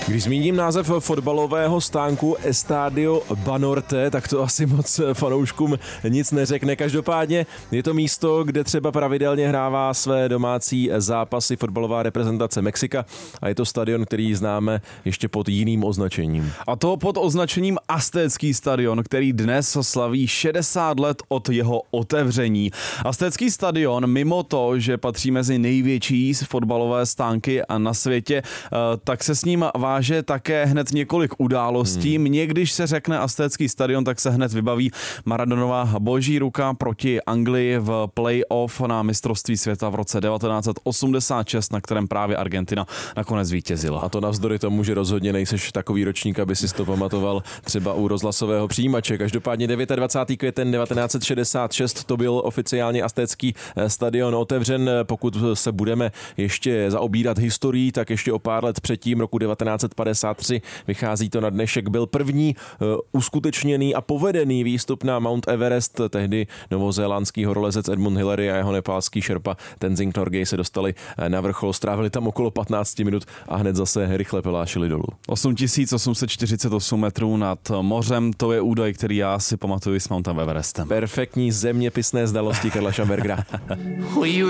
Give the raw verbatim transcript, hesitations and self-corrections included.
Když zmíním název fotbalového stánku Estadio Banorte, tak to asi moc fanouškům nic neřekne. Každopádně je to místo, kde třeba pravidelně hrává své domácí zápasy fotbalová reprezentace Mexika a je to stadion, který známe ještě pod jiným označením. A to pod označením Aztécký stadion, který dnes slaví šedesát let od jeho otevření. Aztécký stadion, mimo to, že patří mezi největší fotbalové stánky na světě, tak se s ním váže také hned několik událostí. Hmm. Mně, když se řekne Aztécký stadion, tak se hned vybaví Maradonova boží ruka proti Anglii v play-off na mistrovství světa v roce devatenáct set osmdesát šest, na kterém právě Argentina nakonec zvítězila. A to navzdory tomu, že rozhodně nejseš takový ročník, aby si to pamatoval třeba u rozhlasového přijímače. Každopádně dvacátého devátého května devatenáct set šedesát šest to byl oficiálně Aztécký stadion otevřen. Pokud se budeme ještě zaobírat historií, tak ještě o pár let předtím, roku devatenáct set padesát tři, vychází to na dnešek, byl první uh, uskutečněný a povedený výstup na Mount Everest. Tehdy novozélandský horolezec Edmund Hillary a jeho nepálský šerpa Tenzing Norgay se dostali na vrchol, strávili tam okolo patnáct minut a hned zase rychle pelášili dolů. osm tisíc osm set čtyřicet osm metrů nad mořem, to je údaj, který já si pamatuju s Mountem Everestem. Perfektní zeměpisné znalosti Karla Šambergera.